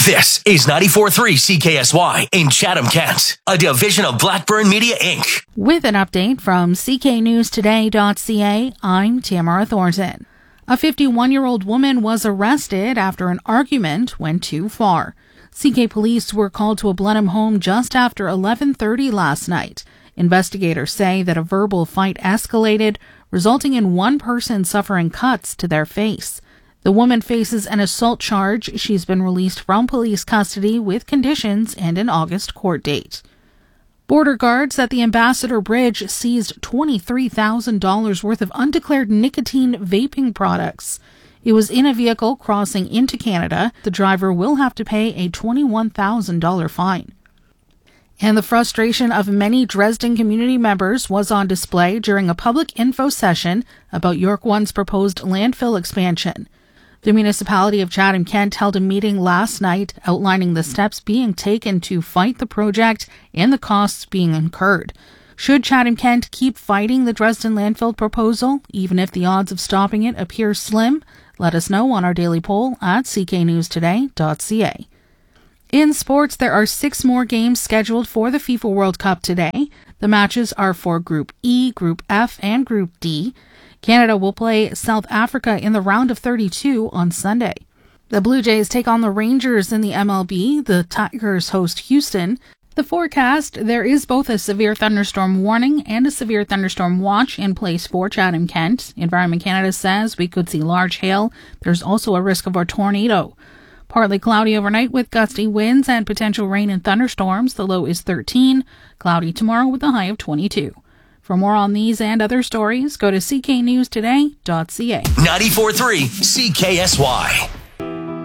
This is 94.3 CKSY in Chatham-Kent, a division of Blackburn Media, Inc. With an update from cknewstoday.ca, I'm Tamara Thornton. A 51-year-old woman was arrested after an argument went too far. CK police were called to a Blenheim home just after 11:30 last night. Investigators say that a verbal fight escalated, resulting in one person suffering cuts to their face. The woman faces an assault charge. She's been released from police custody with conditions and an August court date. Border guards at the Ambassador Bridge seized $23,000 worth of undeclared nicotine vaping products. It was in a vehicle crossing into Canada. The driver will have to pay a $21,000 fine. And the frustration of many Dresden community members was on display during a public info session about York One's proposed landfill expansion. The municipality of Chatham-Kent held a meeting last night outlining the steps being taken to fight the project and the costs being incurred. Should Chatham-Kent keep fighting the Dresden landfill proposal, even if the odds of stopping it appear slim? Let us know on our daily poll at cknewstoday.ca. In sports, there are 6 more games scheduled for the FIFA World Cup today. The matches are for Group E, Group F, and Group D. Canada will play South Africa in the round of 32 on Sunday. The Blue Jays take on the Rangers in the MLB. The Tigers host Houston. The forecast, there is both a severe thunderstorm warning and a severe thunderstorm watch in place for Chatham-Kent. Environment Canada says we could see large hail. There's also a risk of a tornado. Partly cloudy overnight with gusty winds and potential rain and thunderstorms. The low is 13. Cloudy tomorrow with a high of 22. For more on these and other stories, go to cknewstoday.ca. 94.3 CKSY.